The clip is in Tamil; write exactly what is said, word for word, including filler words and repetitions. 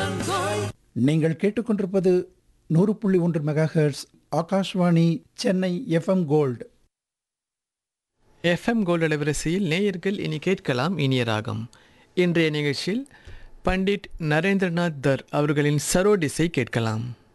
நீங்கள் கேட்டுக்கொண்டிருப்பது நூறு புள்ளி ஒன்று megahertz Akashvani Chennai FM gold. FM gold அலைவரிசையில் நேயர்கள் இனி கேட்கலாம் இனிய ராகம். இன்றைய நிகழ்ச்சியில் பண்டிட் நரேந்திரநாத் தர் அவர்களின் சரோடிஸை கேட்கலாம்.